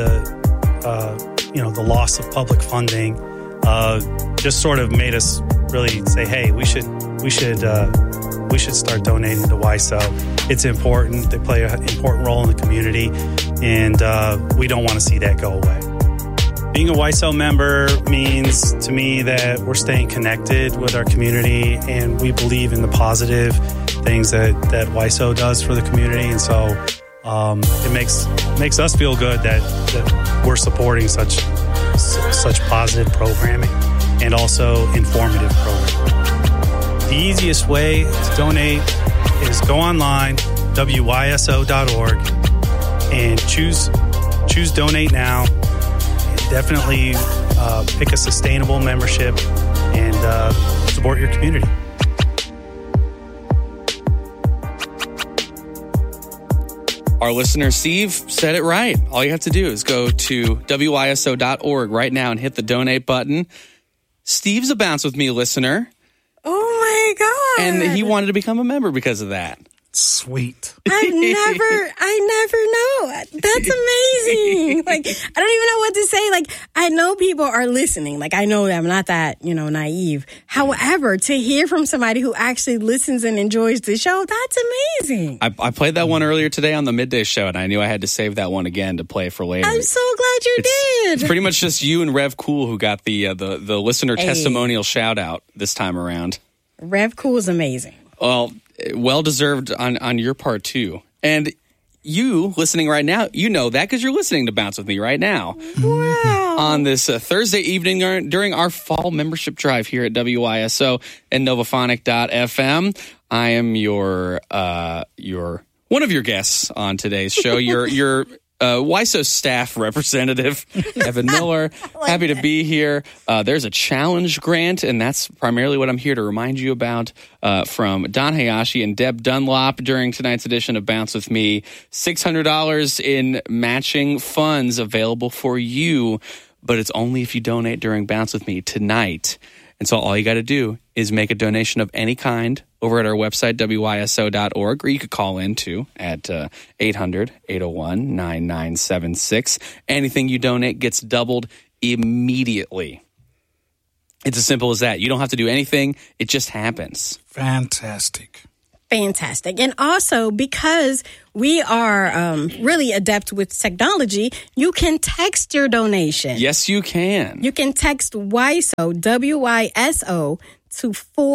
The loss of public funding just sort of made us really say, hey, we should start donating to WISO. It's important. They play an important role in the community, and we don't want to see that go away. Being a WISO member means to me that we're staying connected with our community, and we believe in the positive things that WISO does for the community, and so it makes us feel good that we're supporting such positive programming and also informative programming. The easiest way to donate is go online, wyso.org, and choose Donate Now. Definitely pick a sustainable membership and support your community. Our listener, Steve, said it right. All you have to do is go to wyso.org right now and hit the donate button. Steve's a Bounce With Me listener. Oh, my God. And he wanted to become a member because of that. Sweet. I never know. That's amazing. Like, I don't even know what to say. Like, I know people are listening. Like, I know I'm not that, naive. However, to hear from somebody who actually listens and enjoys the show, that's amazing. I played that one earlier today on the midday show, and I knew I had to save that one again to play for later. I'm so glad you did. It's pretty much just you and Rev Cool who got the listener testimonial shout out this time around. Rev Cool is amazing. Well deserved on your part too. And you listening right now, you know that because you're listening to Bounce With Me right now. Wow. On this Thursday evening during our fall membership drive here at WISO and Novaphonic.fm. I am your one of your guests on today's show. Your WISO staff representative, Evan Miller. Happy to be here. There's a challenge grant, and that's primarily what I'm here to remind you about from Don Hayashi and Deb Dunlop during tonight's edition of Bounce With Me. $600 in matching funds available for you, but it's only if you donate during Bounce With Me tonight. And so all you got to do is make a donation of any kind over at our website, wyso.org, or you could call in too at 800-801-9976. Anything you donate gets doubled immediately. It's as simple as that. You don't have to do anything. It just happens. Fantastic. And also, because we are really adept with technology, you can text your donation. Yes, you can. You can text WISO, W-I-S-O, to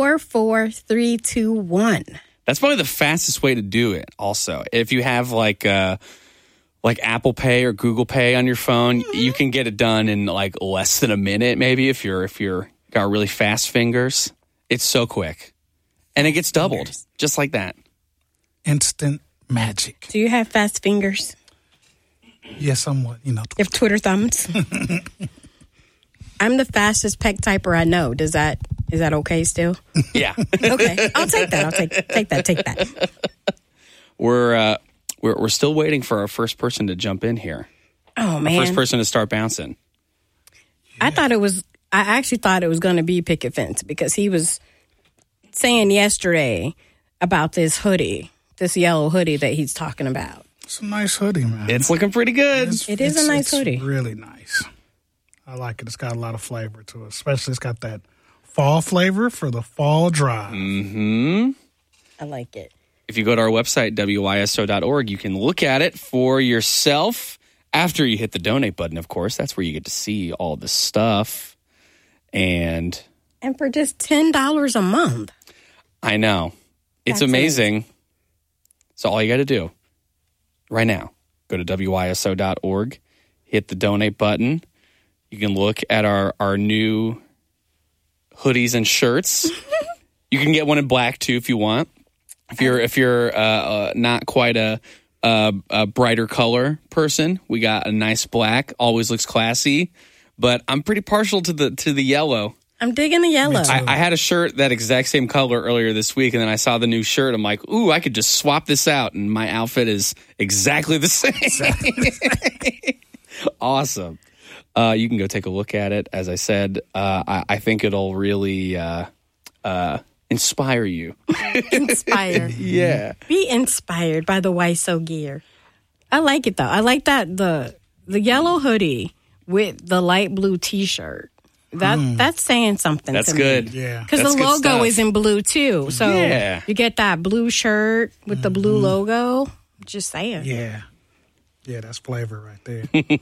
44321. That's probably the fastest way to do it also. If you have like Apple Pay or Google Pay on your phone, you can get it done in like less than a minute maybe if you're got really fast fingers. It's so quick. And it gets doubled, just like that. Instant magic. Do you have fast fingers? Yes, somewhat. You have Twitter thumbs? I'm the fastest peg typer I know. Is that okay still? Yeah. Okay, I'll take that. Take that. We're still waiting for our first person to jump in here. Oh man, our first person to start bouncing. Yeah. I actually thought it was going to be Picket Fence because he was saying yesterday about this yellow hoodie that he's talking about. It's a nice hoodie, man. It's looking pretty good. It is a nice hoodie. It's really nice. I like it. It's got a lot of flavor to it. Especially it's got that fall flavor for the fall drive. Mm-hmm. I like it. If you go to our website, wyso.org, you can look at it for yourself. After you hit the donate button, of course, that's where you get to see all the stuff. And for just $10 a month. I know. It's amazing. So all you got to do right now, go to wyso.org, hit the donate button. You can look at our new hoodies and shirts. You can get one in black too if you want. If you're not quite a brighter color person, we got a nice black. Always looks classy, but I'm pretty partial to the yellow. I'm digging the yellow. I had a shirt that exact same color earlier this week, and then I saw the new shirt. I'm like, ooh, I could just swap this out, and my outfit is exactly the same. Awesome. You can go take a look at it. As I said, I think it'll really inspire you. Inspire. Yeah. Be inspired by the WISO gear. I like it, though. I like that the the yellow hoodie with the light blue T-shirt. That's saying something. That's to good. me. Yeah. Because That's the good logo stuff. is in blue too. So Yeah. you get that blue shirt with the blue logo. Just saying. Yeah. Yeah, that's flavor right there.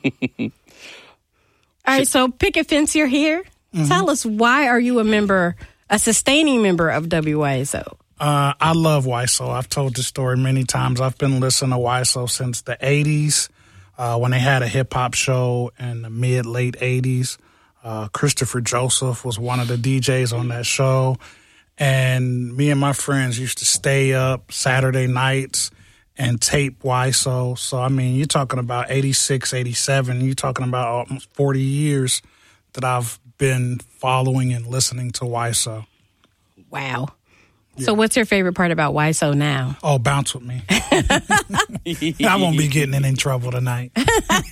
All right, so Picket Fence, you're here. Tell us, why are you a sustaining member of WYSO? I love YSO. I've told this story many times. I've been listening to YSO since the 80s when they had a hip-hop show in the mid-late 80s. Christopher Joseph was one of the DJs on that show. And me and my friends used to stay up Saturday nights and tape YSO. So, I mean, you're talking about 86, 87. You're talking about almost 40 years that I've been following and listening to YSO. Wow. So what's your favorite part about YSO now? Oh, bounce with me. I won't be getting in any trouble tonight. But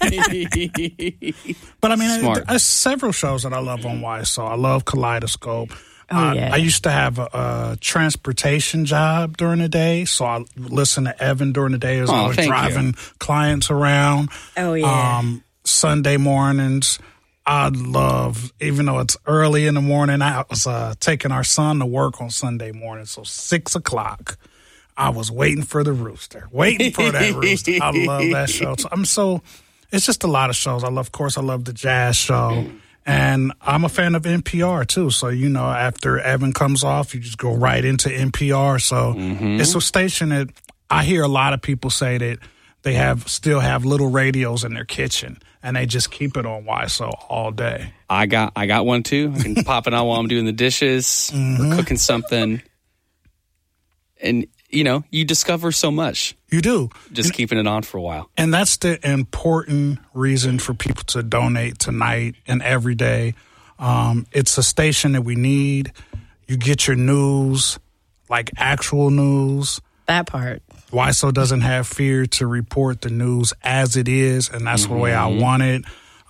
I mean, Smart. there's several shows that I love on YSO. I love Kaleidoscope. Oh, yeah. I used to have a transportation job during the day, so I listened to Evan during the day as I was thank you. driving clients around. Oh, yeah. Sunday mornings, I love, even though it's early in the morning, I was taking our son to work on Sunday morning. So 6 o'clock, I was waiting for the rooster, waiting for that rooster. I love that show. It's just a lot of shows. I love the jazz show. And I'm a fan of NPR too. So, after Evan comes off, you just go right into NPR. So it's a station that I hear a lot of people say that they still have little radios in their kitchen and they just keep it on YSO all day. I got one too. I can pop it on while I'm doing the dishes or cooking something. And, you discover so much. You do. Just keeping it on for a while. And that's the important reason for people to donate tonight and every day. It's a station that we need. You get your news, like actual news. That part. YSO doesn't have fear to report the news as it is, and that's the way I want it.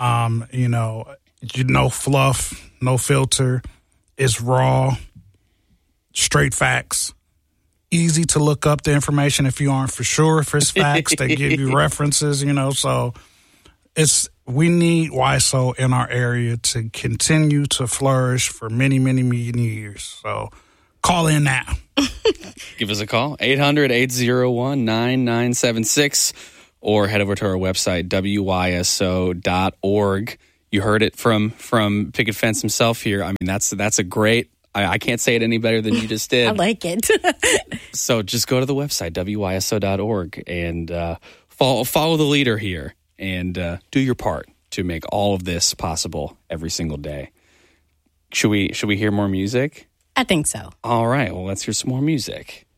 No fluff, no filter. It's raw, straight facts. Easy to look up the information if you aren't for sure if it's facts. They give you references, so we need YSO in our area to continue to flourish for many, many, many years. So call in now. Give us a call, 800-801-9976, or head over to our website, wyso.org. You heard it from Picket Fence himself here. I mean, that's a great, I can't say it any better than you just did. I like it. So just go to the website, wyso.org, and follow the leader here and do your part to make all of this possible every single day. Should we hear more music? I think so. All right, well, let's hear some more music.